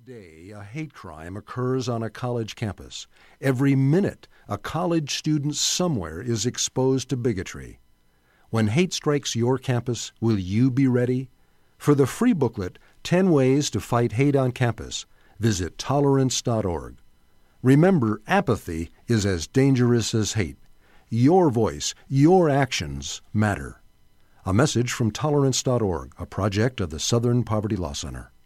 day, a hate crime occurs on a college campus. Every minute, a college student somewhere is exposed to bigotry. When hate strikes your campus, will you be ready? For the free booklet, 10 Ways to Fight Hate on Campus, visit tolerance.org. Remember, apathy is as dangerous as hate. Your voice, your actions matter. A message from tolerance.org, a project of the Southern Poverty Law Center.